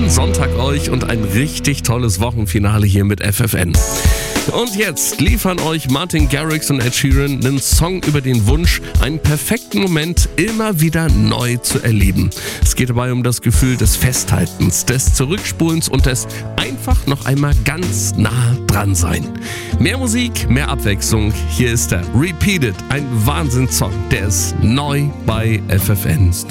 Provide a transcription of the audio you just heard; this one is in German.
Sonntag euch und ein richtig tolles Wochenfinale hier mit FFN. Und jetzt liefern euch Martin Garrix und Ed Sheeran einen Song über den Wunsch, einen perfekten Moment immer wieder neu zu erleben. Es geht dabei um das Gefühl des Festhaltens, des Zurückspulens und des einfach noch einmal ganz nah dran sein. Mehr Musik, mehr Abwechslung. Hier ist der Repeated, ein Wahnsinnssong, der ist neu bei FFN.